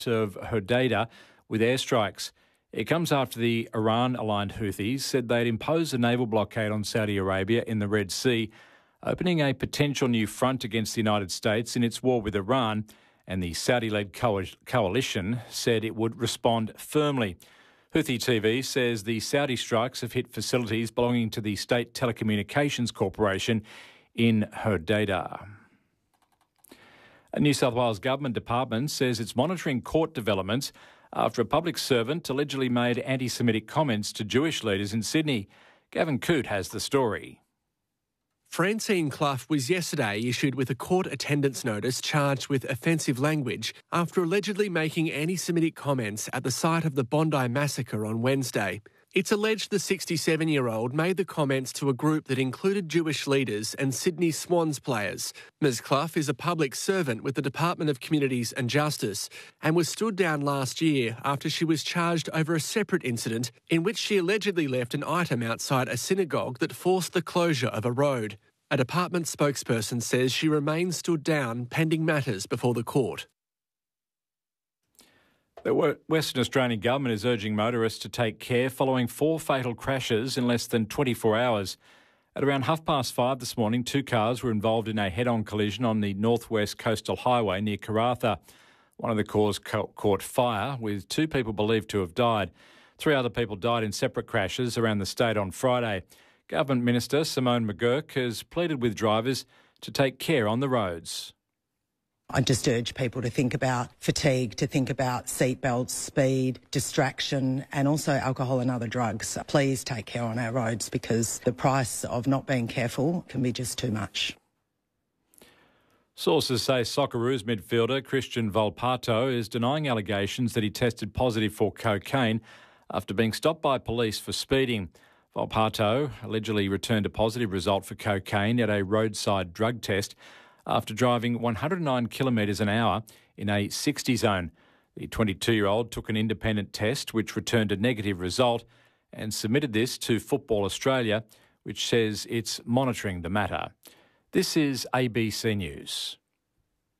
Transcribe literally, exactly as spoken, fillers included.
of Hodeidah with airstrikes. It comes after the Iran-aligned Houthis said they'd imposed a naval blockade on Saudi Arabia in the Red Sea, opening a potential new front against the United States in its war with Iran, and the Saudi-led co- coalition said it would respond firmly. Houthi T V says the Saudi strikes have hit facilities belonging to the State Telecommunications Corporation in Hodeidah. A New South Wales government department says it's monitoring court developments after a public servant allegedly made anti-Semitic comments to Jewish leaders in Sydney. Gavin Coote has the story. Francine Clough was yesterday issued with a court attendance notice charged with offensive language after allegedly making anti-Semitic comments at the site of the Bondi massacre on Wednesday. It's alleged the sixty-seven-year-old made the comments to a group that included Jewish leaders and Sydney Swans players. Ms Clough is a public servant with the Department of Communities and Justice and was stood down last year after she was charged over a separate incident in which she allegedly left an item outside a synagogue that forced the closure of a road. A department spokesperson says she remains stood down pending matters before the court. The Western Australian Government is urging motorists to take care following four fatal crashes in less than twenty-four hours. At around half past five this morning, two cars were involved in a head-on collision on the Northwest Coastal Highway near Karratha. One of the cars caught fire, with two people believed to have died. Three other people died in separate crashes around the state on Friday. Government Minister Simone McGurk has pleaded with drivers to take care on the roads. I just urge people to think about fatigue, to think about seatbelts, speed, distraction, and also alcohol and other drugs. Please take care on our roads because the price of not being careful can be just too much. Sources say Socceroos midfielder Christian Volpato is denying allegations that he tested positive for cocaine after being stopped by police for speeding. Volpato allegedly returned a positive result for cocaine at a roadside drug test after driving one hundred nine kilometres an hour in a sixty zone. The twenty-two-year-old took an independent test which returned a negative result and submitted this to Football Australia, which says it's monitoring the matter. This is A B C News.